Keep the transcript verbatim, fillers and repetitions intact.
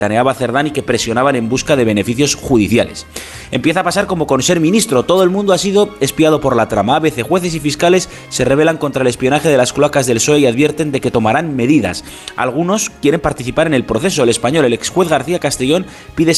a Cerdán y que presionaban en busca de beneficios judiciales. Empieza a pasar como con ser ministro, todo el mundo ha sido espiado por la trama. A B C, jueces y fiscales se rebelan contra el espionaje de las cloacas del P S O E y advierten de que tomarán medidas. Algunos quieren participar en el proceso. El Español, el exjuez García Castellón, pide